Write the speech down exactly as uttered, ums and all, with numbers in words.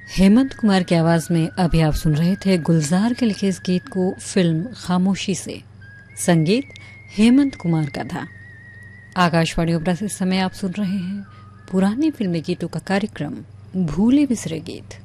हेमंत कुमार की आवाज में अभी आप सुन रहे थे गुलजार के लिखे इस गीत को फिल्म खामोशी से। संगीत हेमंत कुमार का था। आकाशवाणी उपरा से समय आप सुन रहे हैं पुरानी फिल्मी गीतों का कार्यक्रम भूले बिसरे गीत।